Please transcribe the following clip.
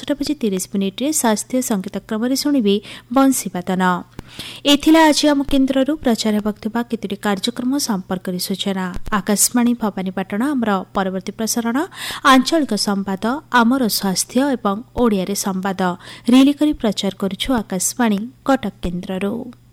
10:30 स्वास्थ्य संगीत क्रम शुणिबे बंशीवादन। एथिला आज आम केन्द्र प्रचार हेबाक केतोटी कार्यक्रम संपर्क सूचना। आकाशवाणी भवानीपाटण आमर परवर्ती प्रसारण आंचलिक संवाद आमर स्वास्थ्य एवं ओडिया संवाद रिली करी प्रचार करुछु आकाशवाणी कटक केन्द्र।